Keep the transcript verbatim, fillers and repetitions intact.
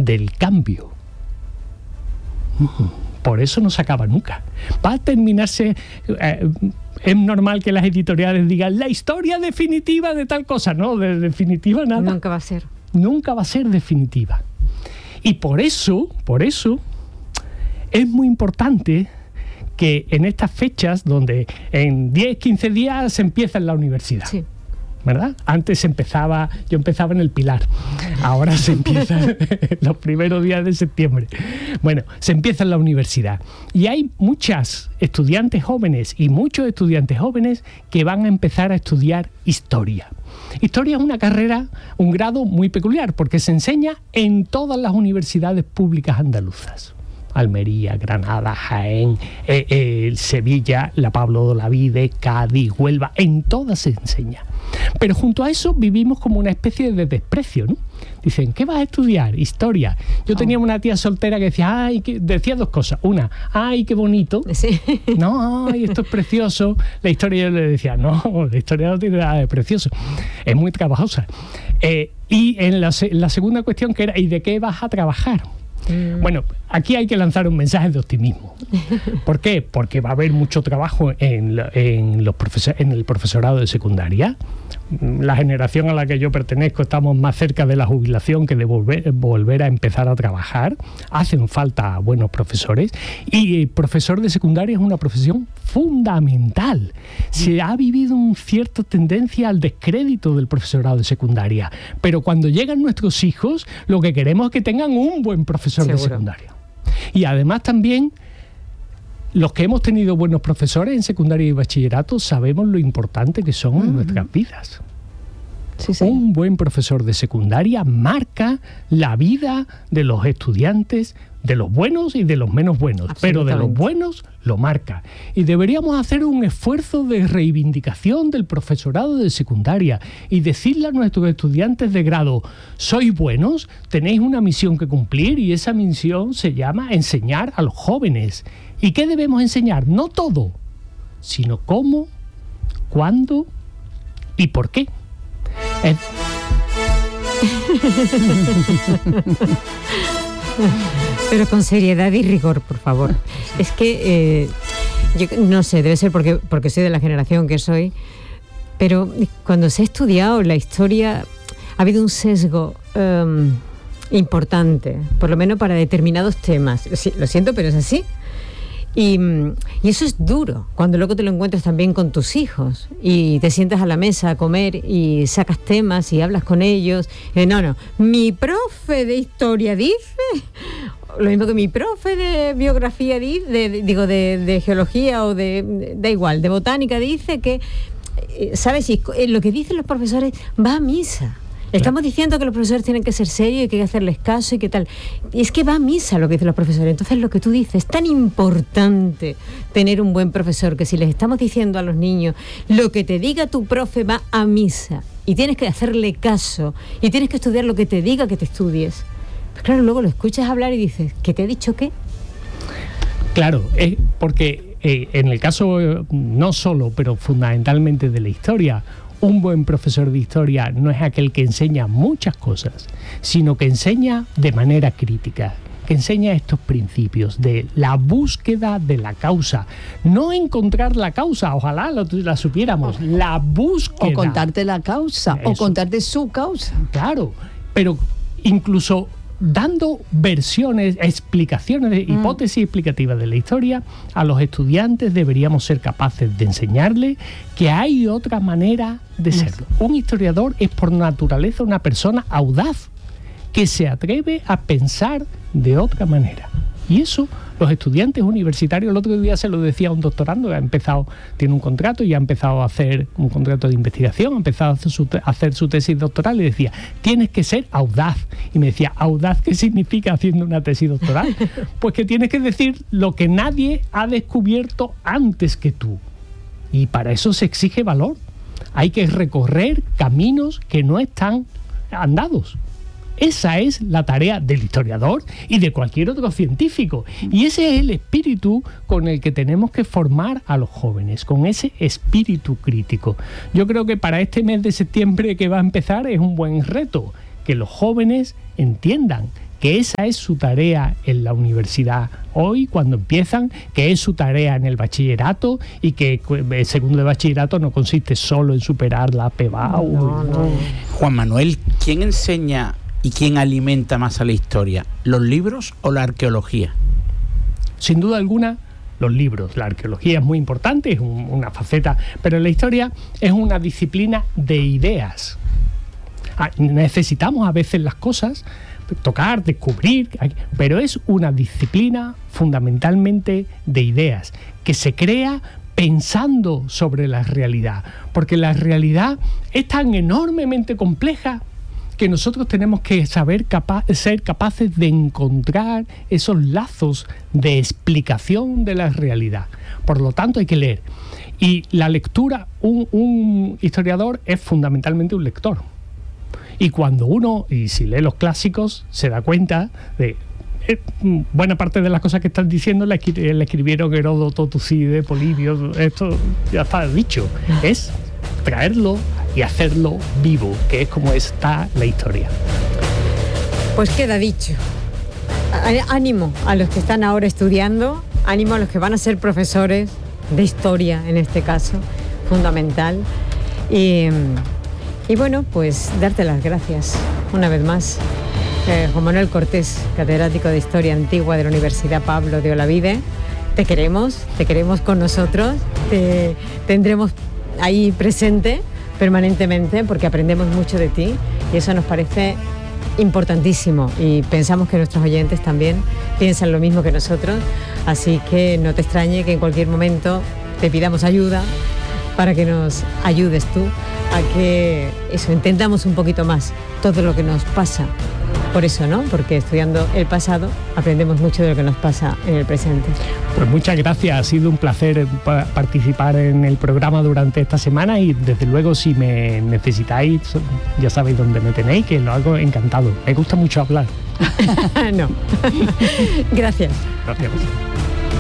del cambio. Por eso no se acaba nunca. Va a terminarse... Eh, es normal que las editoriales digan la historia definitiva de tal cosa. No, de definitiva nada. Nunca va a ser. Nunca va a ser definitiva. Y por eso, por eso, es muy importante que en estas fechas, donde en diez, quince días se empieza en la universidad. Sí. ¿Verdad? Antes empezaba, yo empezaba en el Pilar, ahora se empieza los primeros días de septiembre. Bueno, se empieza en la universidad y hay muchas estudiantes jóvenes y muchos estudiantes jóvenes que van a empezar a estudiar historia. Historia es una carrera, un grado muy peculiar porque se enseña en todas las universidades públicas andaluzas. Almería, Granada, Jaén, eh, eh, Sevilla, la Pablo de Olavide, Cádiz, Huelva, en todas se enseña. Pero junto a eso vivimos como una especie de desprecio, ¿no? Dicen, ¿qué vas a estudiar? Historia. Yo oh. tenía una tía soltera que decía, ay, que... decía dos cosas. Una, ay, qué bonito. Sí. No, ay, esto es precioso. La historia, yo le decía, no, la historia no tiene nada de precioso. Es muy trabajosa. Eh, y en la, la segunda cuestión que era, ¿y de qué vas a trabajar? Mm. Bueno, aquí hay que lanzar un mensaje de optimismo. ¿Por qué? Porque va a haber mucho trabajo en, en, los profesor, en el profesorado de secundaria. La generación a la que yo pertenezco estamos más cerca de la jubilación que de volver, volver a empezar a trabajar. Hacen falta buenos profesores y el profesor de secundaria es una profesión fundamental. Se ha vivido una cierta tendencia al descrédito del profesorado de secundaria, pero cuando llegan nuestros hijos lo que queremos es que tengan un buen profesor Seguro. de secundaria. Y además también los que hemos tenido buenos profesores en secundaria y bachillerato sabemos lo importante que son en nuestras vidas. Sí, sí. Un buen profesor de secundaria marca la vida de los estudiantes, de los buenos y de los menos buenos, pero de los buenos lo marca. Y deberíamos hacer un esfuerzo de reivindicación del profesorado de secundaria y decirle a nuestros estudiantes de grado, sois buenos, tenéis una misión que cumplir y esa misión se llama enseñar a los jóvenes. ¿Y qué debemos enseñar? No todo, sino cómo, cuándo y por qué. Eh. Pero con seriedad y rigor, por favor. Es que, eh, yo no sé, debe ser porque, porque soy de la generación que soy, pero cuando se ha estudiado la historia ha habido un sesgo um, importante, por lo menos para determinados temas. Lo siento, pero es así. Y, y eso es duro, cuando luego te lo encuentras también con tus hijos y te sientas a la mesa a comer y sacas temas y hablas con ellos. Eh, no, no, mi profe de historia dice, lo mismo que mi profe de biografía dice, de, de, digo, de, de geología o de, de, da igual, de botánica dice que, eh, ¿sabes? Y lo que dicen los profesores va a misa. Estamos diciendo que los profesores tienen que ser serios y que hay que hacerles caso y qué tal. Y es que va a misa lo que dicen los profesores. Entonces lo que tú dices, es tan importante tener un buen profesor que si les estamos diciendo a los niños, lo que te diga tu profe va a misa y tienes que hacerle caso y tienes que estudiar lo que te diga que te estudies. Pues claro, luego lo escuchas hablar y dices, ¿qué te ha dicho qué? Claro, es porque eh, en el caso eh, no solo, pero fundamentalmente de la historia, un buen profesor de historia no es aquel que enseña muchas cosas, sino que enseña de manera crítica, que enseña estos principios de la búsqueda de la causa. No encontrar la causa, ojalá lo, la supiéramos, la búsqueda. O contarte la causa, Eso. o contarte su causa. Claro, pero incluso dando versiones, explicaciones, mm. hipótesis explicativas de la historia, a los estudiantes deberíamos ser capaces de enseñarles que hay otra manera de serlo. Un historiador es por naturaleza una persona audaz, que se atreve a pensar de otra manera. Y eso los estudiantes universitarios, el otro día se lo decía a un doctorando que ha empezado, tiene un contrato y ha empezado a hacer un contrato de investigación, ha empezado a hacer su, a hacer su tesis doctoral y decía, tienes que ser audaz. Y me decía, ¿audaz qué significa haciendo una tesis doctoral? Pues que tienes que decir lo que nadie ha descubierto antes que tú. Y para eso se exige valor. Hay que recorrer caminos que no están andados. Esa es la tarea del historiador y de cualquier otro científico. Y ese es el espíritu con el que tenemos que formar a los jóvenes, con ese espíritu crítico. Yo creo que para este mes de septiembre que va a empezar es un buen reto, que los jóvenes entiendan que esa es su tarea en la universidad hoy, cuando empiezan, que es su tarea en el bachillerato y que el segundo de bachillerato no consiste solo en superar la P B A U. No, no. Juan Manuel, ¿quién enseña y quién alimenta más a la historia? ¿Los libros o la arqueología? Sin duda alguna, los libros. La arqueología es muy importante, es un, una faceta, pero la historia es una disciplina de ideas. Ah, necesitamos a veces las cosas, tocar, descubrir, pero es una disciplina fundamentalmente de ideas, que se crea pensando sobre la realidad, porque la realidad es tan enormemente compleja que nosotros tenemos que saber capa- ser capaces de encontrar esos lazos de explicación de la realidad. Por lo tanto, hay que leer. Y la lectura, un, un historiador es fundamentalmente un lector. Y cuando uno, y si lee los clásicos, se da cuenta de... Eh, buena parte de las cosas que están diciendo la, escri- la escribieron Heródoto, Tucídides, Polibio, esto ya está dicho. Es traerlo y hacerlo vivo, que es como está la historia. Pues queda dicho. Á- Ánimo a los que están ahora estudiando, ánimo a los que van a ser profesores de historia, en este caso, fundamental. Y, y bueno, pues darte las gracias una vez más. Eh, Juan Manuel Cortés, catedrático de Historia Antigua de la Universidad Pablo de Olavide. Te queremos, te queremos con nosotros, te tendremos ahí presente permanentemente porque aprendemos mucho de ti y eso nos parece importantísimo y pensamos que nuestros oyentes también piensan lo mismo que nosotros, así que no te extrañe que en cualquier momento te pidamos ayuda para que nos ayudes tú a que eso, entendamos un poquito más todo lo que nos pasa. Por eso, ¿no? Porque estudiando el pasado aprendemos mucho de lo que nos pasa en el presente. Pues muchas gracias, ha sido un placer pa- participar en el programa durante esta semana y desde luego si me necesitáis ya sabéis dónde me tenéis, que lo hago encantado. Me gusta mucho hablar. No. Gracias. Gracias.